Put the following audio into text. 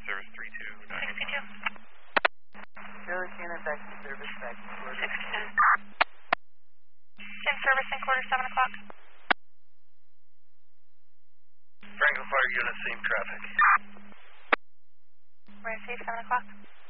service 3292. 62. Charlie Cannon, back to service, back to quarter. 610. In service in quarter, 7 o'clock. Franklin Fire Unit, same traffic. We're in safe, 7 o'clock.